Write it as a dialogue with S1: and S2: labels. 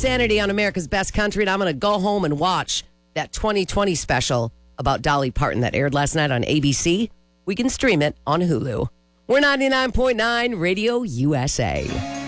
S1: Insanity on America's Best Country, and I'm going to go home and watch that 2020 special about Dolly Parton that aired last night on ABC. We can stream it on Hulu. We're 99.9 Radio USA.